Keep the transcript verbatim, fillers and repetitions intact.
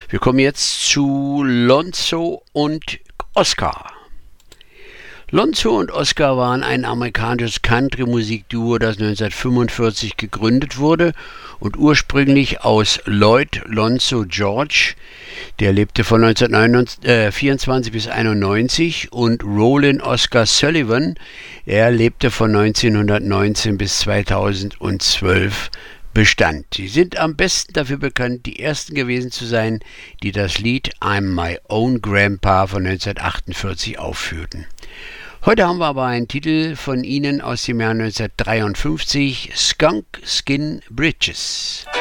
Wir kommen jetzt zu Lonzo und Oscar. Lonzo und Oscar waren ein amerikanisches Country-Musikduo, das neunzehnhundertfünfundvierzig gegründet wurde und ursprünglich aus Lloyd Lonzo George, der lebte von neunzehnhundertvierundzwanzig bis einundneunzig, und Rollin Oscar Sullivan, er lebte von neunzehnhundertneunzehn bis zweitausendzwölf, bestand. Sie sind am besten dafür bekannt, die ersten gewesen zu sein, die das Lied I'm My Own Grandpa von neunzehnhundertachtundvierzig aufführten. Heute haben wir aber einen Titel von ihnen aus dem Jahr neunzehnhundertdreiundfünfzig, Skunk Skin Britches.